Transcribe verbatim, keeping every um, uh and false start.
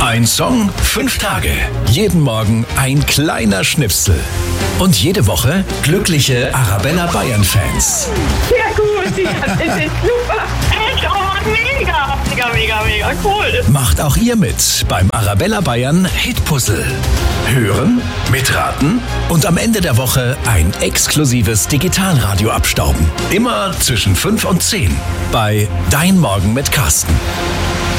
Ein Song, fünf Tage. Jeden Morgen ein kleiner Schnipsel. Und jede Woche glückliche Arabella Bayern-Fans. Ja gut, ja, das ist super. Echt, oh, mega, mega, mega, mega cool. Macht auch ihr mit beim Arabella Bayern Hitpuzzle. Hören, mitraten und am Ende der Woche ein exklusives Digitalradio abstauben. Immer zwischen fünf und zehn bei Dein Morgen mit Carsten.